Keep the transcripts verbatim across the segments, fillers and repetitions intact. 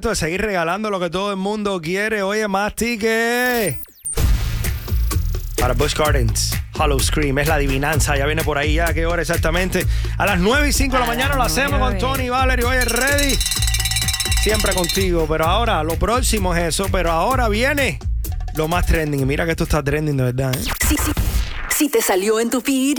momento de seguir regalando lo que todo el mundo quiere. Oye, más tickets para Busch Gardens. Hollow Scream, es la adivinanza. Ya viene por ahí, ya. ¿Qué hora exactamente? A las nueve y cinco de la mañana lo hacemos con Tony y Valerie. Oye, ready. Siempre contigo. Pero ahora, lo próximo es eso. Pero ahora viene lo más trending. Y mira que esto está trending de verdad, ¿eh? Sí, sí. Si te salió en tu feed,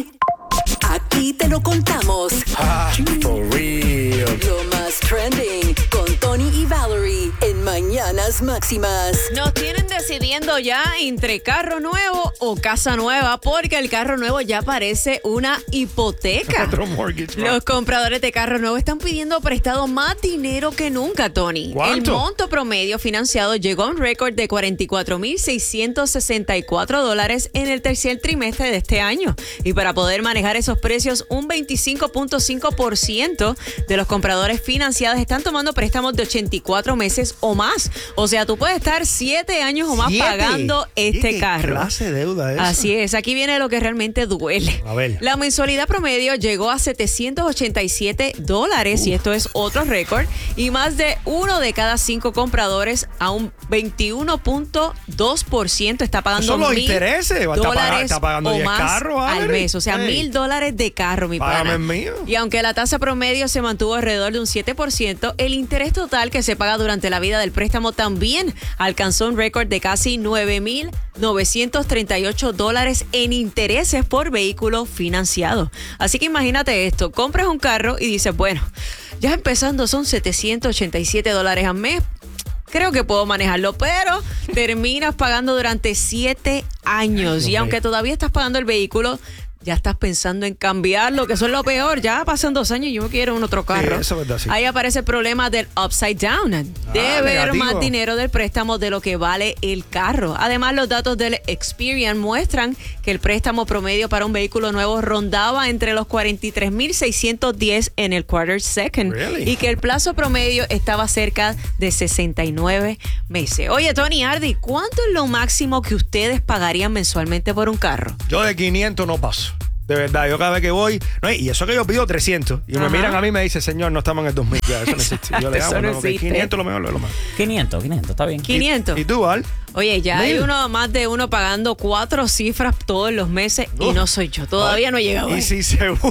aquí te lo contamos. Ah, for real. Lo más trending con Tony y Valerie en Mañanas Máximas. Nos tienen decidiendo ya entre carro nuevo o casa nueva, porque el carro nuevo ya parece una hipoteca. Otro mortgage, Los compradores de carro nuevo están pidiendo prestado más dinero que nunca, Tony. ¿Cuánto? El monto promedio financiado llegó a un récord de cuarenta y cuatro mil seiscientos sesenta y cuatro dólares en el tercer trimestre de este año. Y para poder manejar esos precios, un veinticinco punto cinco por ciento de los compradores financiados están tomando préstamos de ochenta y cuatro meses o más. O sea, tú puedes estar siete años o más ¿Siete? pagando este ¿Qué carro. clase de deuda es esa? Así es, aquí viene lo que realmente duele. A ver. La mensualidad promedio llegó a setecientos ochenta y siete dólares Uf. y esto es otro récord. Y más de uno de cada cinco compradores, a un veintiuno punto dos por ciento está pagando ¿Son los mil intereses? ¿Está dólares pagando, está pagando o diez más carros, al mes. O sea, hey. mil dólares de carro, mi Págame pana. el mío. Y aunque la tasa promedio se mantuvo alrededor de un siete por ciento, el interés total que se paga durante la vida del préstamo también alcanzó un récord de casi nueve mil novecientos treinta y ocho dólares en intereses por vehículo financiado. Así que imagínate esto, compras un carro y dices, bueno, ya empezando son setecientos ochenta y siete dólares al mes. Creo que puedo manejarlo, pero terminas pagando durante siete años. Y aunque todavía estás pagando el vehículo, ya estás pensando en cambiarlo, que eso es lo peor. Ya pasan dos años y yo quiero un otro carro. Sí, eso es verdad, sí. Ahí aparece el problema del upside down. Deber negativo. más dinero del préstamo de lo que vale el carro. Además, los datos del Experian muestran que el préstamo promedio para un vehículo nuevo rondaba entre los cuarenta y tres mil seiscientos diez en el quarter second. Really? Y que el plazo promedio estaba cerca de sesenta y nueve meses. Oye, Tony Hardy, ¿cuánto es lo máximo que ustedes pagarían mensualmente por un carro? Yo de quinientos no paso. De verdad, yo cada vez que voy, no, y eso que yo pido trescientos, y Ajá. me miran a mí y me dicen, señor, no estamos en el dos mil, ya, eso no existe. Yo le Eso hago, no no, que existe. quinientos lo mejor, lo más. quinientos, quinientos, está bien. quinientos. ¿Y, y tú, Val? Oye, ya Mil. hay uno, más de uno pagando cuatro cifras todos los meses y Uf. no soy yo. Todavía no he llegado Y ahí. sí, seguro.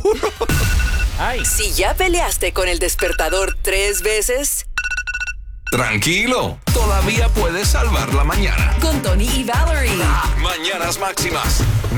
Ay. Si ya peleaste con el despertador tres veces, Tranquilo, todavía puedes salvar la mañana. con Tony y Valerie. Mañanas Máximas.